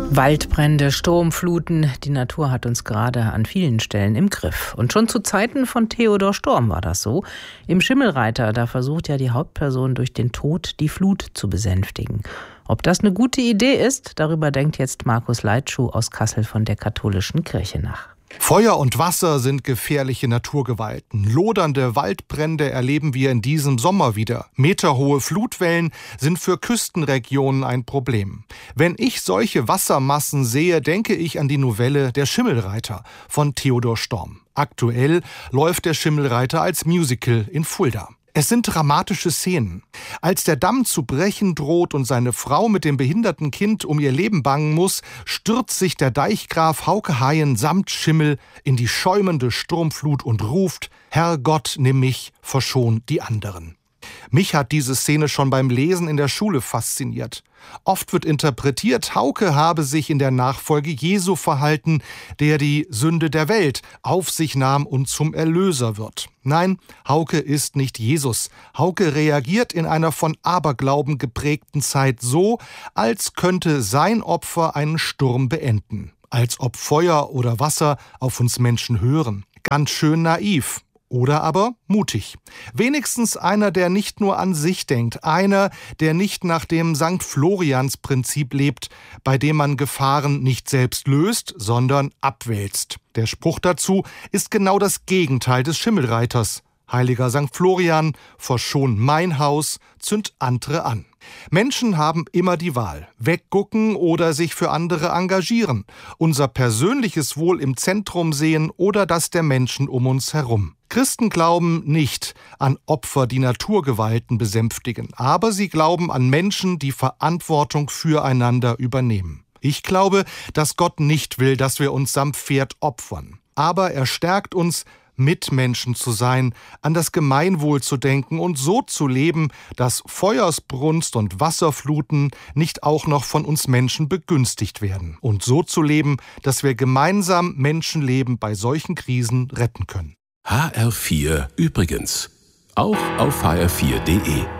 Waldbrände, Sturmfluten, die Natur hat uns gerade an vielen Stellen im Griff. Und schon zu Zeiten von Theodor Storm war das so. Im Schimmelreiter, da versucht ja die Hauptperson durch den Tod die Flut zu besänftigen. Ob das eine gute Idee ist, darüber denkt jetzt Markus Leitschuh aus Kassel von der Katholischen Kirche nach. Feuer und Wasser sind gefährliche Naturgewalten. Lodernde Waldbrände erleben wir in diesem Sommer wieder. Meterhohe Flutwellen sind für Küstenregionen ein Problem. Wenn ich solche Wassermassen sehe, denke ich an die Novelle Der Schimmelreiter von Theodor Storm. Aktuell läuft Der Schimmelreiter als Musical in Fulda. Es sind dramatische Szenen. Als der Damm zu brechen droht und seine Frau mit dem behinderten Kind um ihr Leben bangen muss, stürzt sich der Deichgraf Hauke Haien samt Schimmel in die schäumende Sturmflut und ruft: Herr Gott, nimm mich, verschon die anderen. Mich hat diese Szene schon beim Lesen in der Schule fasziniert. Oft wird interpretiert, Hauke habe sich in der Nachfolge Jesu verhalten, der die Sünde der Welt auf sich nahm und zum Erlöser wird. Nein, Hauke ist nicht Jesus. Hauke reagiert in einer von Aberglauben geprägten Zeit so, als könnte sein Opfer einen Sturm beenden. Als ob Feuer oder Wasser auf uns Menschen hören. Ganz schön naiv. Oder aber mutig. Wenigstens einer, der nicht nur an sich denkt. Einer, der nicht nach dem St. Florians-Prinzip lebt, bei dem man Gefahren nicht selbst löst, sondern abwälzt. Der Spruch dazu ist genau das Gegenteil des Schimmelreiters. Heiliger St. Florian, verschon mein Haus, zünd andere an. Menschen haben immer die Wahl, weggucken oder sich für andere engagieren, unser persönliches Wohl im Zentrum sehen oder das der Menschen um uns herum. Christen glauben nicht an Opfer, die Naturgewalten besänftigen, aber sie glauben an Menschen, die Verantwortung füreinander übernehmen. Ich glaube, dass Gott nicht will, dass wir uns samt Pferd opfern, aber er stärkt uns, Mitmenschen zu sein, an das Gemeinwohl zu denken und so zu leben, dass Feuersbrunst und Wasserfluten nicht auch noch von uns Menschen begünstigt werden. Und so zu leben, dass wir gemeinsam Menschenleben bei solchen Krisen retten können. HR4 übrigens. Auch auf hr4.de.